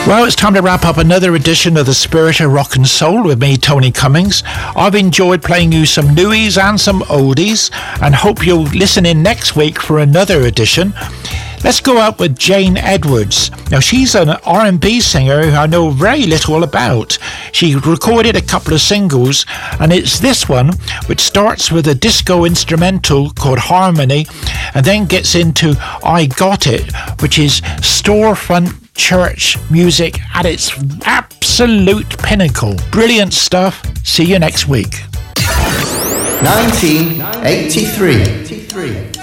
Well, it's time to wrap up another edition of The Spirit of Rock and Soul with me, Tony Cummings. I've enjoyed playing you some newies and some oldies, and hope you'll listen in next week for another edition. Let's go out with Jane Edwards. Now, she's an R&B singer who I know very little about. She recorded a couple of singles, and it's this one, which starts with a disco instrumental called Harmony, and then gets into I Got It, which is storefront church music at its absolute pinnacle. Brilliant stuff. See you next week. 1983.